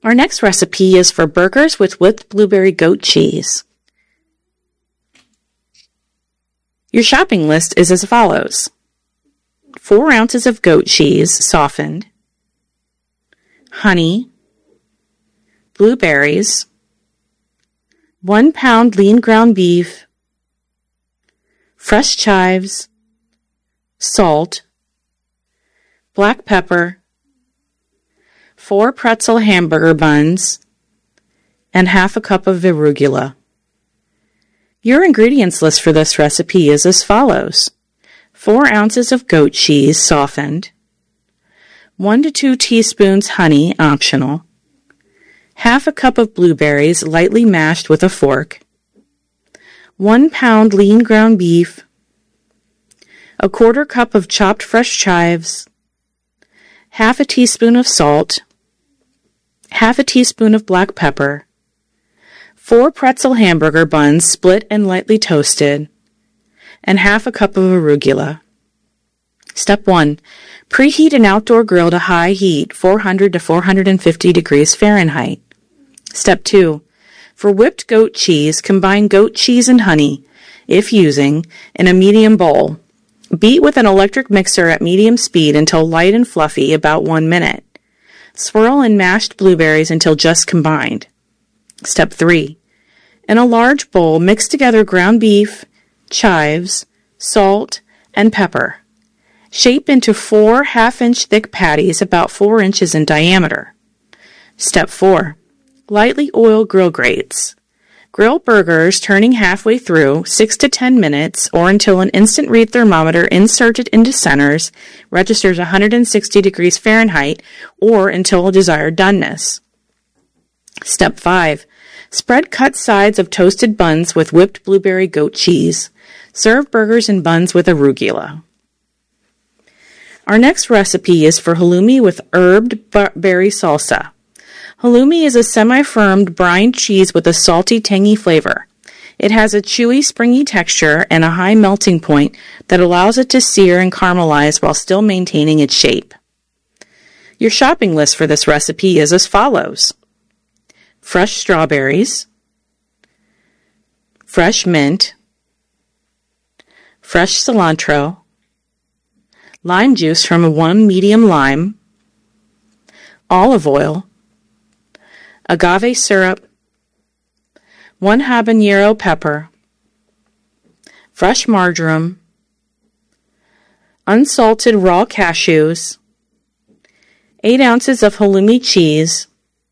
Our next recipe is for burgers with whipped blueberry goat cheese. Your shopping list is as follows: 4 ounces of goat cheese, softened, honey, blueberries, 1 pound lean ground beef, fresh chives, salt, black pepper, 4 pretzel hamburger buns, and half a cup of arugula. Your ingredients list for this recipe is as follows: 4 ounces of goat cheese, softened, 1 to 2 teaspoons honey, optional, half a cup of blueberries, lightly mashed with a fork, 1 pound lean ground beef, a 1/4 cup of chopped fresh chives, half a teaspoon of salt, half a teaspoon of black pepper, 4 pretzel hamburger buns split and lightly toasted, and half a cup of arugula. Step 1. Preheat an outdoor grill to high heat, 400 to 450 degrees Fahrenheit. Step 2. For whipped goat cheese, combine goat cheese and honey, if using, in a medium bowl. Beat with an electric mixer at medium speed until light and fluffy, about 1 minute. Swirl in mashed blueberries until just combined. Step 3. In a large bowl, mix together ground beef, chives, salt, and pepper. Shape into 4 half-inch thick patties about 4 inches in diameter. Step 4. Lightly oil grill grates. Grill burgers turning halfway through, 6 to 10 minutes, or until an instant read thermometer inserted into centers registers 160 degrees Fahrenheit, or until desired doneness. Step 5. Spread cut sides of toasted buns with whipped blueberry goat cheese. Serve burgers and buns with arugula. Our next recipe is for halloumi with herbed berry salsa. Halloumi is a semi-firmed brined cheese with a salty, tangy flavor. It has a chewy, springy texture and a high melting point that allows it to sear and caramelize while still maintaining its shape. Your shopping list for this recipe is as follows: fresh strawberries, fresh mint, fresh cilantro, lime juice from 1 medium lime, olive oil, agave syrup, 1 habanero pepper, fresh marjoram, unsalted raw cashews, 8 ounces of halloumi cheese,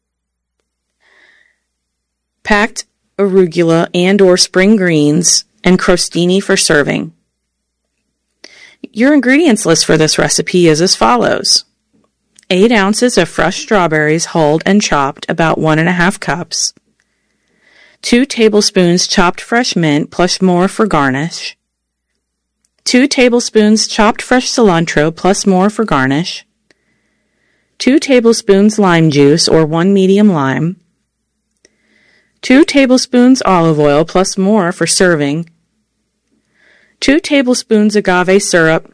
packed arugula and/or spring greens, and crostini for serving. Your ingredients list for this recipe is as follows: 8 ounces of fresh strawberries hulled and chopped, about 1½ cups, 2 tablespoons chopped fresh mint plus more for garnish, 2 tablespoons chopped fresh cilantro plus more for garnish, 2 tablespoons lime juice or 1 medium lime, 2 tablespoons olive oil plus more for serving, 2 tablespoons agave syrup,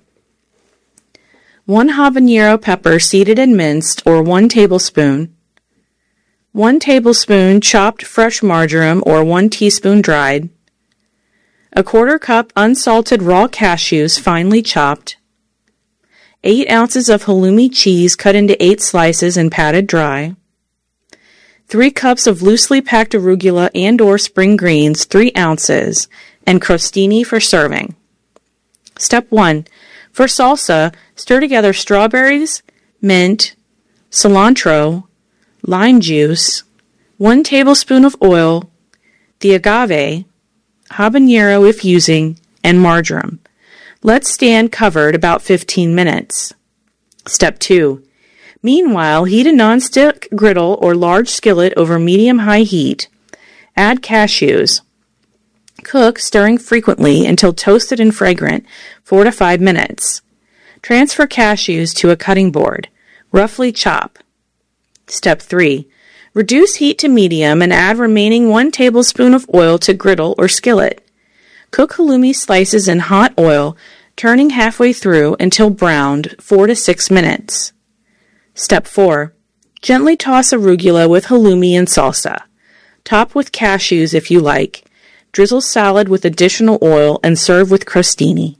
1 habanero pepper seeded and minced or 1 tablespoon, 1 tablespoon chopped fresh marjoram or 1 teaspoon dried, a 1/4 cup unsalted raw cashews finely chopped, 8 ounces of halloumi cheese cut into 8 slices and patted dry, 3 cups of loosely packed arugula and/or spring greens, 3 ounces, and crostini for serving. Step 1. For salsa, stir together strawberries, mint, cilantro, lime juice, 1 tablespoon of oil, the agave, habanero if using, and marjoram. Let stand covered about 15 minutes. Step 2. Meanwhile, heat a non-stick griddle or large skillet over medium-high heat. Add cashews. Cook, stirring frequently until toasted and fragrant, 4 to 5 minutes. Transfer cashews to a cutting board. Roughly chop. Step 3. Reduce heat to medium and add remaining 1 tablespoon of oil to griddle or skillet. Cook halloumi slices in hot oil, turning halfway through until browned, 4 to 6 minutes. Step 4. Gently toss arugula with halloumi and salsa. Top with cashews if you like. Drizzle salad with additional oil and serve with crostini.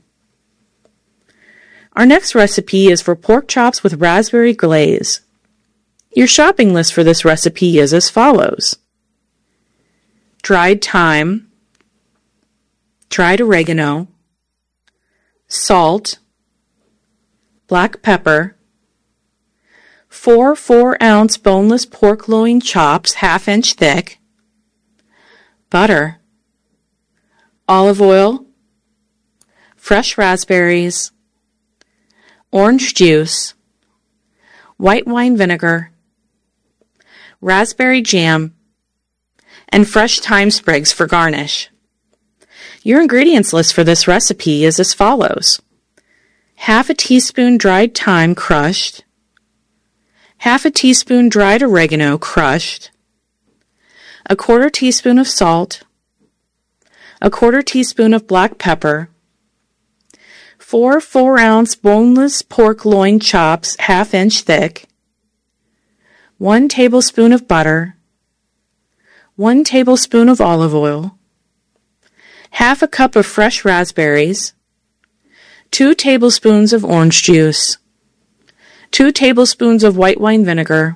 Our next recipe is for pork chops with raspberry glaze. Your shopping list for this recipe is as follows: dried thyme, dried oregano, salt, black pepper, 4 4-ounce boneless pork loin chops 1/2 inch thick, butter, olive oil, fresh raspberries, orange juice, white wine vinegar, raspberry jam, and fresh thyme sprigs for garnish. Your ingredients list for this recipe is as follows: 1/2 teaspoon dried thyme crushed, 1/2 teaspoon dried oregano crushed, 1/4 teaspoon of salt, 1/4 teaspoon of black pepper, 4 4-ounce boneless pork loin chops 1/2 inch thick, 1 tablespoon of butter, 1 tablespoon of olive oil, 1/2 cup of fresh raspberries, 2 tablespoons of orange juice, 2 tablespoons of white wine vinegar,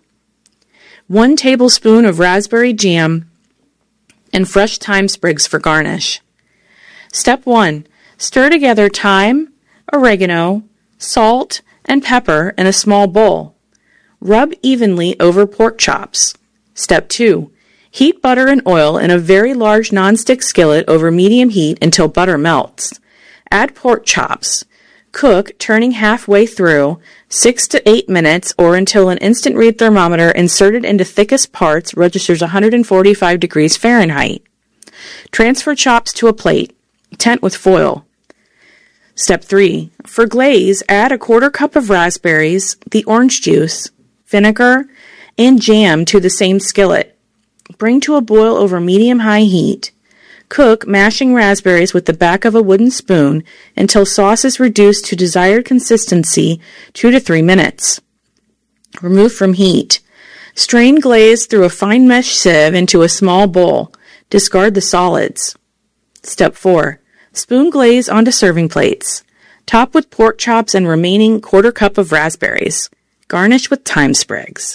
1 tablespoon of raspberry jam, and fresh thyme sprigs for garnish. Step 1. Stir together thyme, oregano, salt, and pepper in a small bowl. Rub evenly over pork chops. Step 2. Heat butter and oil in a very large nonstick skillet over medium heat until butter melts. Add pork chops. Cook, turning halfway through, 6 to 8 minutes or until an instant read thermometer inserted into thickest parts registers 145 degrees Fahrenheit. Transfer chops to a plate. Tent with foil. Step 3. For glaze, add 1/4 cup of raspberries, the orange juice, vinegar, and jam to the same skillet. Bring to a boil over medium-high heat. Cook, mashing raspberries with the back of a wooden spoon until sauce is reduced to desired consistency, 2 to 3 minutes. Remove from heat. Strain glaze through a fine mesh sieve into a small bowl. Discard the solids. Step 4. Spoon glaze onto serving plates. Top with pork chops and remaining 1/4 cup of raspberries. Garnish with thyme sprigs.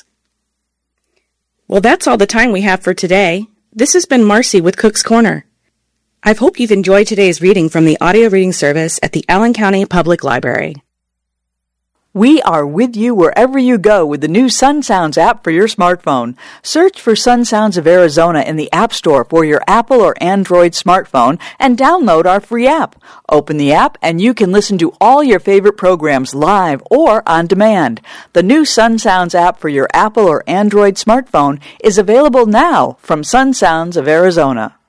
Well, that's all the time we have for today. This has been Marcy with Cook's Corner. I hope you've enjoyed today's reading from the audio reading service at the Allen County Public Library. We are with you wherever you go with the new Sun Sounds app for your smartphone. Search for Sun Sounds of Arizona in the App Store for your Apple or Android smartphone and download our free app. Open the app and you can listen to all your favorite programs live or on demand. The new Sun Sounds app for your Apple or Android smartphone is available now from Sun Sounds of Arizona.